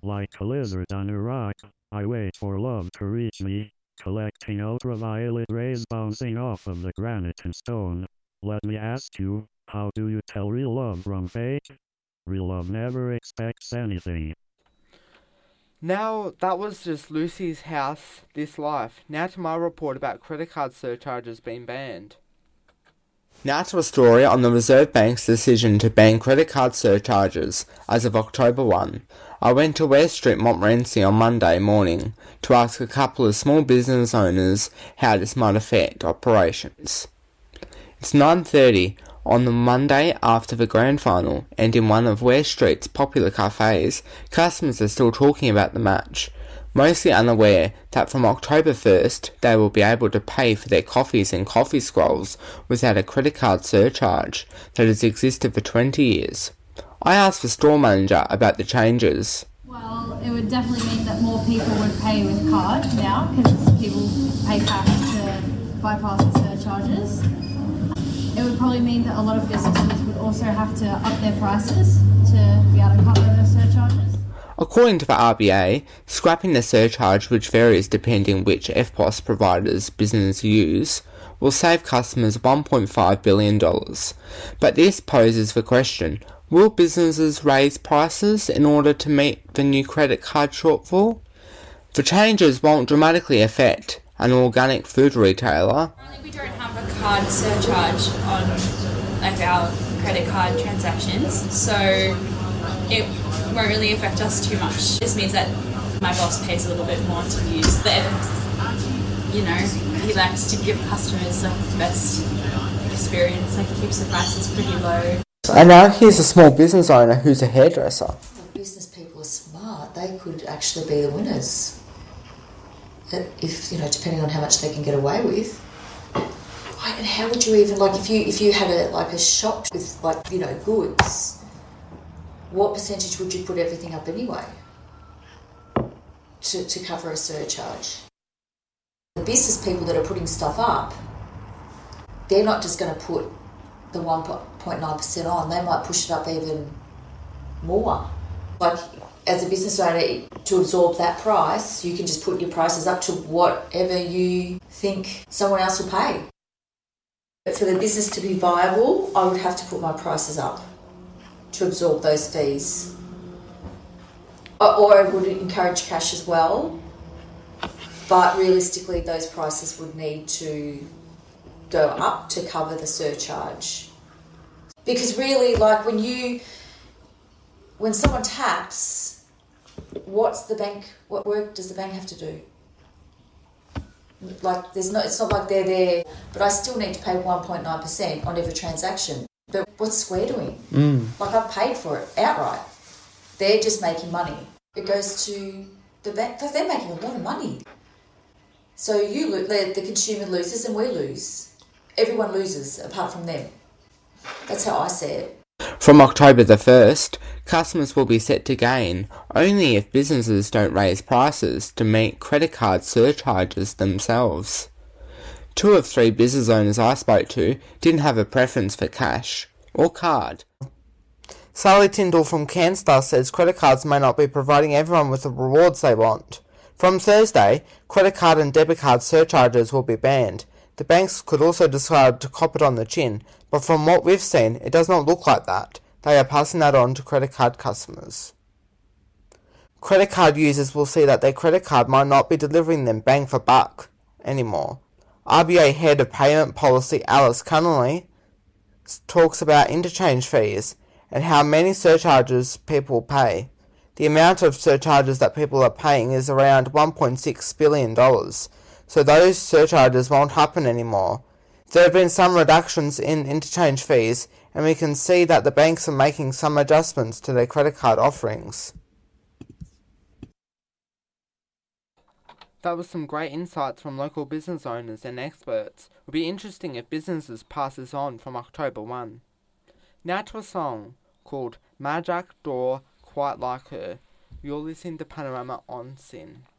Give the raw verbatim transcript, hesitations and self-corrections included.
Like a lizard on a rock, I wait for love to reach me, collecting ultraviolet rays bouncing off of the granite and stone. Let me ask you, how do you tell real love from fake? Real love never expects anything. Now, that was just Lucy's House, This Life. Now to my report about credit card surcharges being banned. Now to a story on the Reserve Bank's decision to ban credit card surcharges as of October first. I went to West Street, Montmorency on Monday morning to ask a couple of small business owners how this might affect operations. It's nine thirty on the Monday after the grand final, and in one of West Street's popular cafes, customers are still talking about the match, mostly unaware that from October first they will be able to pay for their coffees and coffee scrolls without a credit card surcharge that has existed for twenty years. I asked the store manager about the changes. Well, it would definitely mean that more people would pay with card now because people pay cash to bypass the surcharges. It would probably mean that a lot of businesses would also have to up their prices to be able to cover those surcharges. According to the R B A, scrapping the surcharge, which varies depending which F P O S providers businesses use, will save customers one point five billion dollars. But this poses the question, will businesses raise prices in order to meet the new credit card shortfall? The changes won't dramatically affect an organic food retailer. We don't have a card surcharge on like our credit card transactions, so it won't really affect us too much. This means that my boss pays a little bit more to use the evidence. You know, he likes to give customers like the best experience, like keeps the prices pretty low. And now here's a small business owner who's a hairdresser. The business people are smart. They could actually be the winners. If, you know, depending on how much they can get away with. Like, and how would you even, like, if you if you had a like a shop with, like, you know, goods, what percentage would you put everything up anyway to, to cover a surcharge? The business people that are putting stuff up, they're not just going to put the one point nine percent on, they might push it up even more. Like, as a business owner, to absorb that price, you can just put your prices up to whatever you think someone else will pay. But for the business to be viable, I would have to put my prices up to absorb those fees. Or, or I would encourage cash as well, but realistically those prices would need to go up to cover the surcharge. Because really, like, when you, when someone taps, what's the bank, what work does the bank have to do? Like, there's no, it's not like they're there, but I still need to pay one point nine percent on every transaction. But what's Square doing? Mm. Like, I've paid for it outright. They're just making money. It goes to the bank, but they're making a lot of money. So you lo- the, the consumer loses and we lose. Everyone loses apart from them. That's how I see it. From October the first, customers will be set to gain only if businesses don't raise prices to meet credit card surcharges themselves. Two of three business owners I spoke to didn't have a preference for cash or card. Sally Tyndall from CanStar says credit cards may not be providing everyone with the rewards they want. From Thursday, credit card and debit card surcharges will be banned. The banks could also decide to cop it on the chin, but from what we've seen, it does not look like that. They are passing that on to credit card customers. Credit card users will see that their credit card might not be delivering them bang for buck anymore. R B A Head of Payment Policy Alice Connolly talks about interchange fees and how many surcharges people pay. The amount of surcharges that people are paying is around one point six billion dollars, so those surcharges won't happen anymore. There have been some reductions in interchange fees, and we can see that the banks are making some adjustments to their credit card offerings. That was some great insights from local business owners and experts. It would be interesting if businesses pass this on from October first. Now to a song called Majak Door Quite Like Her. You're listening to Panorama on Sin.